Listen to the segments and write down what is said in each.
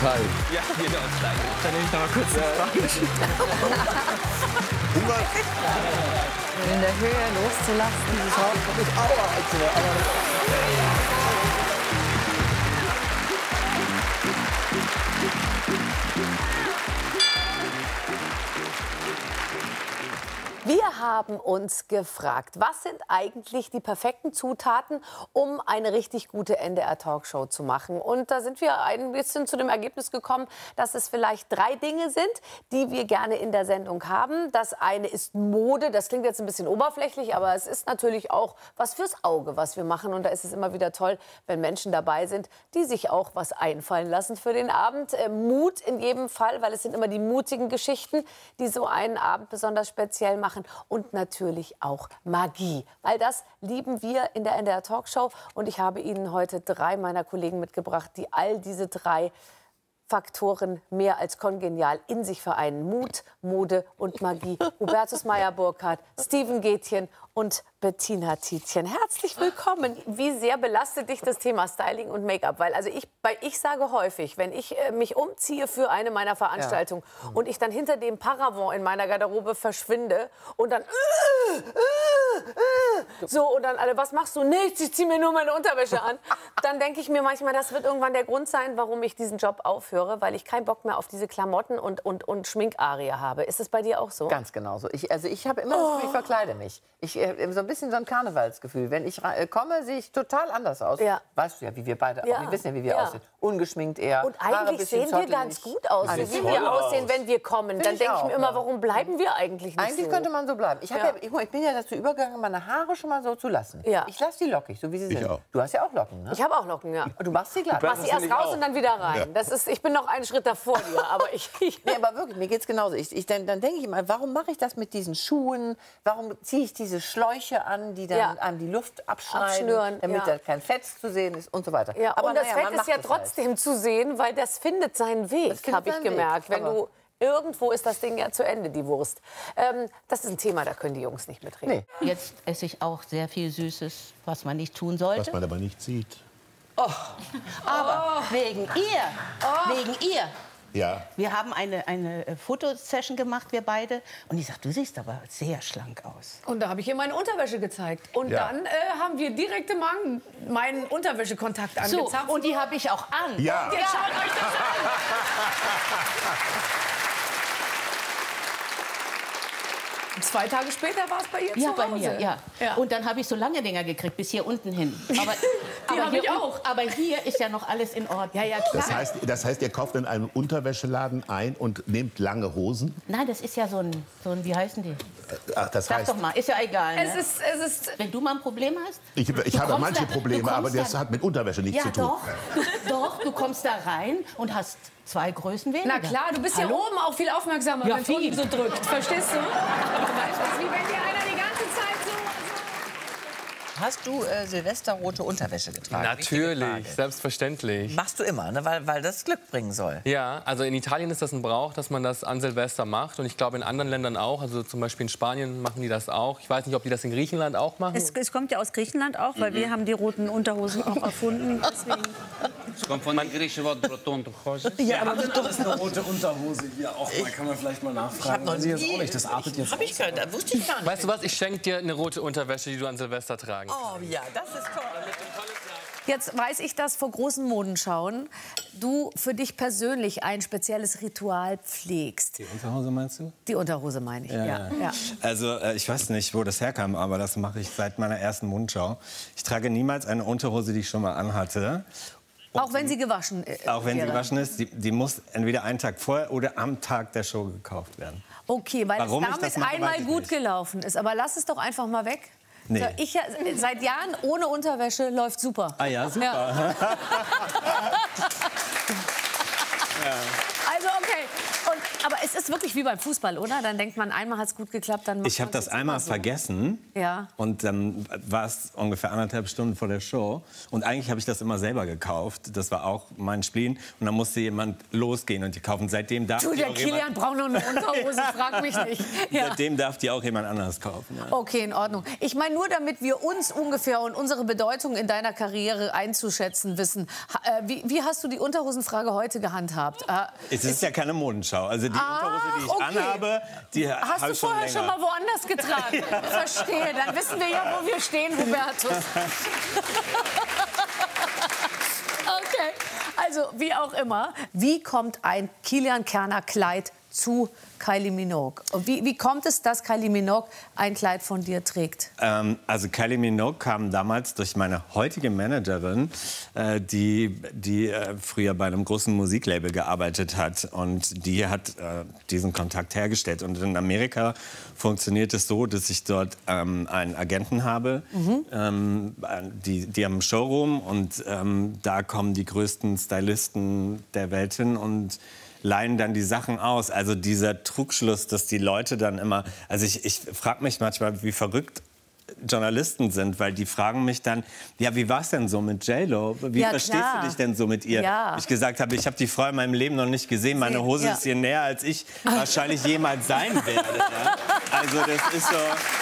aussteigen. Ja, jeder aussteigen. Dann nehme ich noch mal kurz eine Hunger? In der Höhe loszulassen. Dieses Haus ist Aua. Wir haben uns gefragt, was sind eigentlich die perfekten Zutaten, um eine richtig gute NDR-Talkshow zu machen? Und da sind wir ein bisschen zu dem Ergebnis gekommen, dass es vielleicht 3 Dinge sind, die wir gerne in der Sendung haben. Das eine ist Mode, das klingt jetzt ein bisschen oberflächlich, aber es ist natürlich auch was fürs Auge, was wir machen. Und da ist es immer wieder toll, wenn Menschen dabei sind, die sich auch was einfallen lassen für den Abend. Mut in jedem Fall, weil es sind immer die mutigen Geschichten, die so einen Abend besonders speziell machen. Und natürlich auch Magie, weil das lieben wir in der NDR Talkshow. Und ich habe Ihnen heute 3 meiner Kollegen mitgebracht, die all diese 3 Faktoren mehr als kongenial in sich vereinen. Mut, Mode und Magie. Hubertus Meyer-Burkhardt, Steven Gätjen und Bettina Tietjen. Herzlich willkommen. Wie sehr belastet dich das Thema Styling und Make-up? Weil ich sage häufig, wenn ich mich umziehe für eine meiner Veranstaltungen und ich dann hinter dem Paravent in meiner Garderobe verschwinde und dann so und dann alle, was machst du? Nichts, ich ziehe mir nur meine Unterwäsche an. Dann denke ich mir manchmal, das wird irgendwann der Grund sein, warum ich diesen Job aufhöre, weil ich keinen Bock mehr auf diese Klamotten und Schminkarie habe. Ist es bei dir auch so? Ganz genau so. Ich habe immer das Gefühl, ich verkleide mich. So ein bisschen so ein Karnevalsgefühl. Wenn ich komme, sehe ich total anders aus. Ja. Weißt du ja, wie wir beide auch. Wir wissen ja, wie wir aussehen. Ungeschminkt eher. Und eigentlich sehen wir ganz gut aus, so wie wir aussehen, wenn wir kommen. Dann denke ich mir immer, warum bleiben wir eigentlich nicht Eigentlich so? könnte man so bleiben. Ich bin ja dazu übergegangen, meine Haare schon mal so zu lassen. Ja. Ich lasse die lockig, so wie sie sind. Auch. Du hast ja auch Locken, ne? Ich habe auch Locken, ja. Du machst sie glatt. Ich mache sie erst raus und dann wieder rein. Das ist, ich bin noch einen Schritt davor dir, aber Nee, aber wirklich, mir geht's genauso. Dann denke ich immer, warum mache ich das mit diesen Schuhen? Warum ziehe ich diese Schläuche an, die dann einem die Luft abschneiden, damit da kein Fett zu sehen ist und so weiter. Ja, aber und das Fett ist ja trotzdem zu sehen, weil das findet seinen Weg, habe ich gemerkt. Wenn du irgendwo ist das Ding ja zu Ende, die Wurst. Das ist ein Thema, da können die Jungs nicht mitreden. Nee. Jetzt esse ich auch sehr viel Süßes, was man nicht tun sollte. Was man aber nicht sieht. Oh. Aber wegen ihr. Ja. Wir haben eine Fotosession gemacht, wir beide. Und ich sag, du siehst aber sehr schlank aus. Und da habe ich ihr meine Unterwäsche gezeigt. Und dann haben wir direkt im Magen meinen Unterwäschekontakt angezapft. So, und die habe ich auch an. Ja. Und jetzt schaut euch das an. 2 Tage später war es bei ihr zu Hause. Bei mir, ja. Und dann habe ich so lange Dinger gekriegt, bis hier unten hin. Aber, die habe ich auch. Aber hier ist ja noch alles in Ordnung. Ja, klar. Das heißt, ihr kauft in einem Unterwäscheladen ein und nehmt lange Hosen? Nein, das ist ja so ein wie heißen die? Ach, das Sag heißt, doch mal, ist ja egal. Ne? Es ist Wenn du mal ein Problem hast? ich habe manche Probleme, aber das hat mit Unterwäsche nichts zu tun. Doch, du kommst da rein und hast 2 Größen weniger. Na klar, du bist ja oben auch viel aufmerksamer, wenn es unten so drückt. Verstehst du? Das ist wie wenn dir einer die ganze Zeit so... Hast du silvesterrote Unterwäsche getragen? Natürlich, selbstverständlich. Machst du immer, ne? weil das Glück bringen soll. Ja, also in Italien ist das ein Brauch, dass man das an Silvester macht. Und ich glaube in anderen Ländern auch. Also zum Beispiel in Spanien machen die das auch. Ich weiß nicht, ob die das in Griechenland auch machen. Es kommt ja aus Griechenland auch, weil wir haben die roten Unterhosen auch erfunden. Deswegen. Es kommt von dem griechischen Wort Rotonhose. Ja, aber das ist eine rote Unterhose hier auch mal. Kann man vielleicht mal nachfragen. Ich jetzt auch nicht. Das artet jetzt. Hab ich gehört, das wusste ich gar nicht. Weißt du was, ich schenke dir eine rote Unterwäsche, die du an Silvester tragen kannst. Oh ja, das ist toll. Jetzt weiß ich, dass vor großen Modenschauen du für dich persönlich ein spezielles Ritual pflegst. Die Unterhose meinst du? Die Unterhose meine ich, ja. Also ich weiß nicht, wo das herkam, aber das mache ich seit meiner ersten Modenschau. Ich trage niemals eine Unterhose, die ich schon mal anhatte. Auch wenn sie gewaschen ist? Auch wenn sie gewaschen ist, die muss entweder einen Tag vorher oder am Tag der Show gekauft werden. Okay, weil Warum es damit einmal gut gelaufen ist. Aber lass es doch einfach mal weg. Nee. So, seit Jahren ohne Unterwäsche läuft super. Ah ja, super. Ja. Also okay. Aber es es ist wirklich wie beim Fußball, oder? Dann denkt man, einmal hat es gut geklappt, dann macht Ich habe das einmal vergessen. Ja. Und dann war es ungefähr 1,5 Stunden vor der Show. Und eigentlich habe ich das immer selber gekauft. Das war auch mein Spleen. Und dann musste jemand losgehen und die kaufen. Seitdem darf du, der Kilian braucht noch eine Unterhose, frag mich nicht. Ja. Seitdem darf die auch jemand anderes kaufen. Ja. Okay, in Ordnung. Ich meine, nur damit wir uns ungefähr und unsere Bedeutung in deiner Karriere einzuschätzen wissen. Wie hast du die Unterhosenfrage heute gehandhabt? Es ist ja keine Modenschau. Also die Unterhose, die ich anhabe, die hast du vorher schon mal woanders getragen? Ja. Verstehe, dann wissen wir ja, wo wir stehen, Hubertus. Okay, also wie auch immer, wie kommt ein Kilian Kerner Kleid zu Kylie Minogue? Und wie kommt es, dass Kylie Minogue ein Kleid von dir trägt? Also Kylie Minogue kam damals durch meine heutige Managerin, die früher bei einem großen Musiklabel gearbeitet hat. Und die hat diesen Kontakt hergestellt. Und in Amerika funktioniert es so, dass ich dort einen Agenten habe. Mhm. Die haben einen Showroom und da kommen die größten Stylisten der Welt hin und leihen dann die Sachen aus. Also dieser Trugschluss, dass die Leute dann immer... Also ich frage mich manchmal, wie verrückt Journalisten sind, weil die fragen mich dann, ja, wie war es denn so mit J-Lo? Wie verstehst du dich denn so mit ihr? Ja. Ich gesagt habe, ich habe die Frau in meinem Leben noch nicht gesehen. Meine Hose ist ihr näher, als ich wahrscheinlich jemals sein werde. Ja? Also das ist so...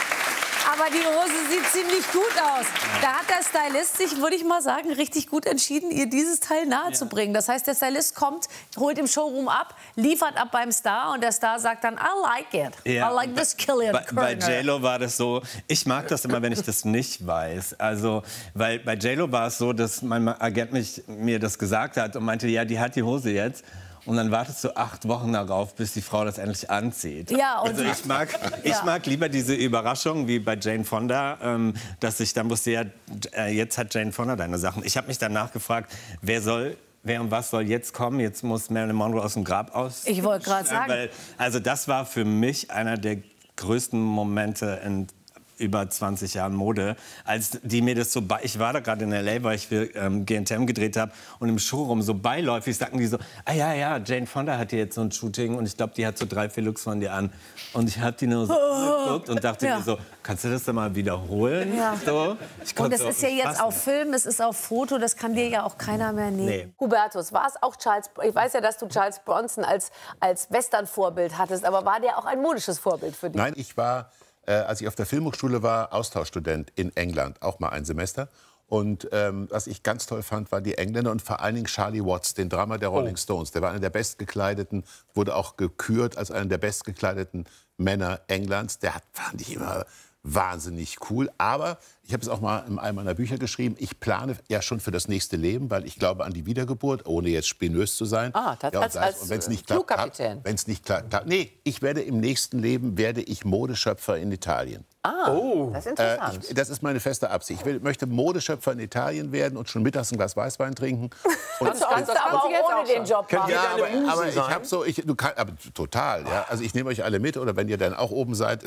Aber die Hose sieht ziemlich gut aus. Da hat der Stylist sich, würde ich mal sagen, richtig gut entschieden, ihr dieses Teil nahezubringen. Das heißt, der Stylist kommt, holt im Showroom ab, liefert ab beim Star und der Star sagt dann, I like it. Ja. I like this Kilian Kerner. Bei J-Lo war das so, ich mag das immer, wenn ich das nicht weiß. Also, weil bei J-Lo war es so, dass mein Agent mir das gesagt hat und meinte, ja, die hat die Hose jetzt. Und dann wartest du 8 Wochen darauf, bis die Frau das endlich anzieht. Ja, und also ich mag lieber diese Überraschung wie bei Jane Fonda, dass ich dann wusste, ja, jetzt hat Jane Fonda deine Sachen. Ich habe mich danach gefragt, wer und was soll jetzt kommen? Jetzt muss Marilyn Monroe aus dem Grab aus. Ich wollte gerade sagen. Also das war für mich einer der größten Momente in über 20 Jahren Mode, als die mir das so ich war da gerade in L.A., weil ich für GNTM gedreht habe und im Showroom so beiläufig sagten die so, ja, Jane Fonda hat hier jetzt so ein Shooting und ich glaube, die hat so 3, 4 Looks von dir an. Und ich habe die nur so geguckt und dachte mir so, kannst du das dann mal wiederholen? Ja. So. Und es ist ja jetzt auf Film, es ist auf Foto, das kann dir ja auch keiner mehr nehmen. Nee. Hubertus, war es auch ich weiß ja, dass du Charles Bronson als Western-Vorbild hattest, aber war der auch ein modisches Vorbild für dich? Nein, ich war... als ich auf der Filmhochschule war, Austauschstudent in England, auch mal ein Semester. Und was ich ganz toll fand, waren die Engländer und vor allen Dingen Charlie Watts, den Drummer der Rolling Stones. Der war einer der bestgekleideten, wurde auch gekürt als einer der bestgekleideten Männer Englands. Fand ich immer wahnsinnig cool. Aber ich habe es auch mal in einem meiner Bücher geschrieben, ich plane ja schon für das nächste Leben, weil ich glaube an die Wiedergeburt, ohne jetzt spinös zu sein. Als Flugkapitän. Wenn es nicht klappt, nee, ich werde im nächsten Leben Modeschöpfer in Italien. Das ist interessant. Das ist meine feste Absicht. Ich möchte Modeschöpfer in Italien werden und schon mittags ein Glas Weißwein trinken. Das kannst du aber auch ohne den Job machen. Ja, aber ich habe so, aber total, ja. Also ich nehme euch alle mit oder wenn ihr dann auch oben seid.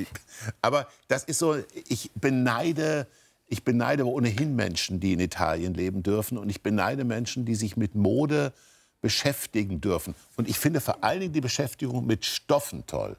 Aber das ist so, ich beneide ohnehin Menschen, die in Italien leben dürfen und ich beneide Menschen, die sich mit Mode beschäftigen dürfen. Und ich finde vor allen Dingen die Beschäftigung mit Stoffen toll.